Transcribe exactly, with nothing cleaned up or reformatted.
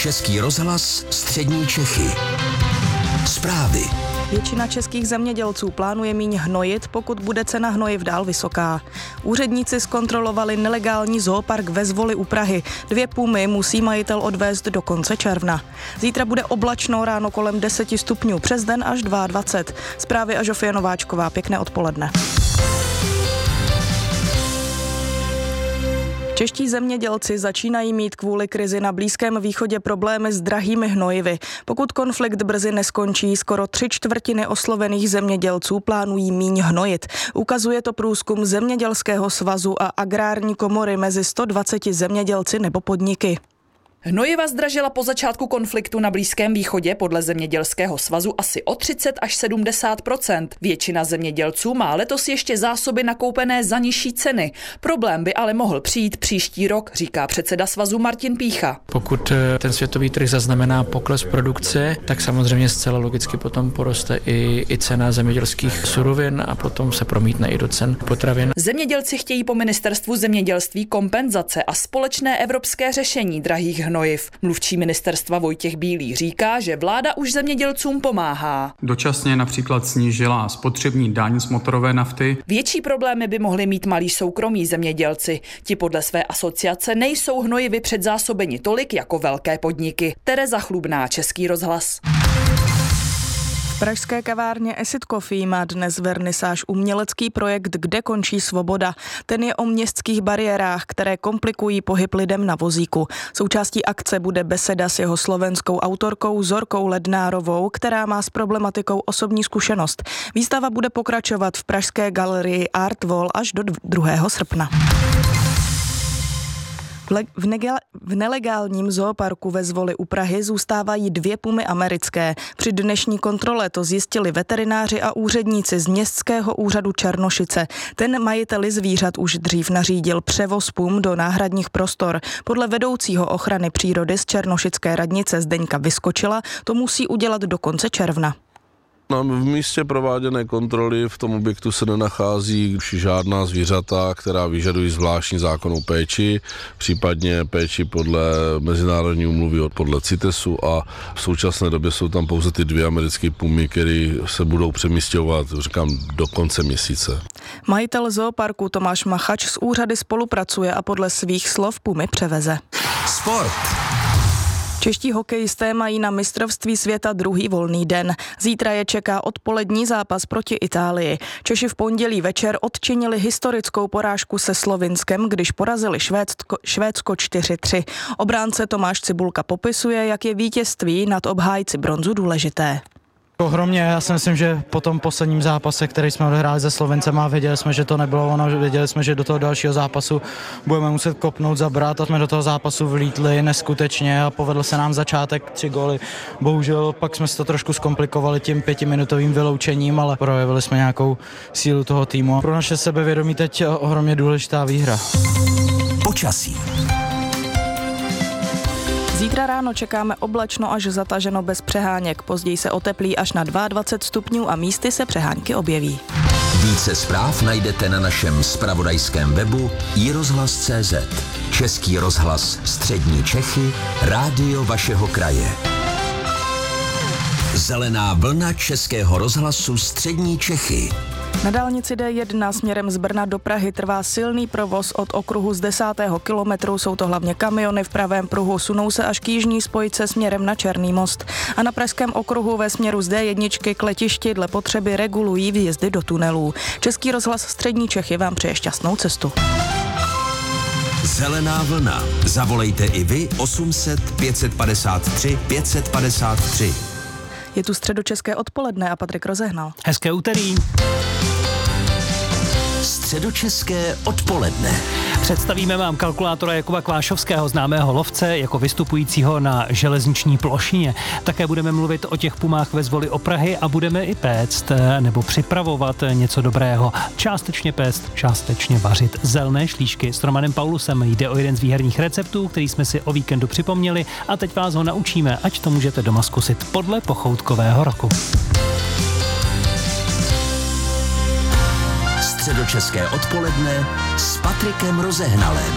Český rozhlas Střední Čechy. Zprávy. Většina českých zemědělců plánuje míň hnojit, pokud bude cena hnojiv dál vysoká. Úředníci zkontrolovali nelegální zoopark ve Zvoli u Prahy. Dvě pumy musí majitel odvést do konce června. Zítra bude oblačno, ráno kolem deset stupňů, přes den až dvacet dva. Zprávy a Žofie Nováčková, pěkné odpoledne. Čeští zemědělci začínají mít kvůli krizi na Blízkém východě problémy s drahými hnojivy. Pokud konflikt brzy neskončí, skoro tři čtvrtiny oslovených zemědělců plánují míň hnojit. Ukazuje to průzkum Zemědělského svazu a Agrární komory mezi sto dvaceti zemědělci nebo podniky. Hnojiva zdražila po začátku konfliktu na Blízkém východě podle Zemědělského svazu asi o třicet až sedmdesát procent. Většina zemědělců má letos ještě zásoby nakoupené za nižší ceny. Problém by ale mohl přijít příští rok, říká předseda svazu Martin Pícha. Pokud ten světový trh zaznamená pokles produkce, tak samozřejmě zcela logicky potom poroste i, i cena zemědělských surovin a potom se promítne i do cen potravin. Zemědělci chtějí po ministerstvu zemědělství kompenzace a společné evropské řešení drahých hnojiv. Mluvčí ministerstva Vojtěch Bílý říká, že vláda už zemědělcům pomáhá. Dočasně například snížila spotřební daň z motorové nafty. Větší problémy by mohli mít malí soukromí zemědělci. Ti podle své asociace nejsou hnojivy předzásobeni tolik jako velké podniky. Tereza Chlubná, Český rozhlas. V pražské kavárně Acid Coffee má dnes vernisáž umělecký projekt Kde končí svoboda. Ten je o městských bariérách, které komplikují pohyb lidem na vozíku. Součástí akce bude beseda s jeho slovenskou autorkou Zorkou Lednárovou, která má s problematikou osobní zkušenost. Výstava bude pokračovat v pražské galerii Art Wall až do druhého srpna. V, negel, v nelegálním zooparku ve Zvoli u Prahy zůstávají dvě pumy americké. Při dnešní kontrole to zjistili veterináři a úředníci z Městského úřadu Černošice. Ten majiteli zvířat už dřív nařídil převoz pum do náhradních prostor. Podle vedoucího ochrany přírody z Černošické radnice Zdeňka Vyskočila to musí udělat do konce června. V místě prováděné kontroly v tom objektu se nenachází žádná zvířata, která vyžadují zvláštní zákonnou péči, případně péči podle mezinárodní úmluvy podle CITESu a v současné době jsou tam pouze ty dvě americké pumy, které se budou přemísťovat, říkám, do konce měsíce. Majitel zooparku Tomáš Machač s úřady spolupracuje a podle svých slov pumy převeze. Sport. Čeští hokejisté mají na mistrovství světa druhý volný den. Zítra je čeká odpolední zápas proti Itálii. Češi v pondělí večer odčinili historickou porážku se Slovinskem, když porazili Švédsko, Švédsko čtyři tři. Obránce Tomáš Cibulka popisuje, jak je vítězství nad obhájci bronzu důležité. Ohromně, já si myslím, že po tom posledním zápase, který jsme odehráli se Slovencem a věděli jsme, že to nebylo ono, věděli jsme, že do toho dalšího zápasu budeme muset kopnout, zabrat a jsme do toho zápasu vlítli neskutečně a povedl se nám začátek, tři góly. Bohužel pak jsme si to trošku zkomplikovali tím pětiminutovým vyloučením, ale projevili jsme nějakou sílu toho týmu. Pro naše sebevědomí teď ohromně důležitá výhra. Počasí. Zítra ráno čekáme oblačno až zataženo bez přeháněk. Později se oteplí až na dvacet dva stupňů a místy se přehánky objeví. Více zpráv najdete na našem zpravodajském webu i rozhlas tečka cé zet. Český rozhlas Střední Čechy, rádio vašeho kraje. Zelená vlna Českého rozhlasu Střední Čechy. Na dálnici D jedna směrem z Brna do Prahy trvá silný provoz od okruhu z desátého kilometru. Jsou to hlavně kamiony v pravém pruhu, sunou se až k jižní spojce směrem na Černý most. A na pražském okruhu ve směru z D jedna k letišti dle potřeby regulují výjezdy do tunelů. Český rozhlas Střední Čechy vám přeje šťastnou cestu. Zelená vlna. Zavolejte i vy osm set pět padesát tři pět padesát tři. Je tu středočeské odpoledne a Patrik rozehnal. Hezké úterý. Středočeské odpoledne. Představíme vám kalkulátora Jakuba Kvášovského, známého lovce, jako vystupujícího na železniční plošině. Také budeme mluvit o těch pumách ve Zvoli o Prahy a budeme i péct nebo připravovat něco dobrého. Částečně péct, částečně vařit zelené šlíšky. S Romanem Paulusem jde o jeden z výherních receptů, který jsme si o víkendu připomněli a teď vás ho naučíme, ať to můžete doma zkusit podle pochoutkového roku. Středočeské odpoledne s Patrikem Rozehnalem.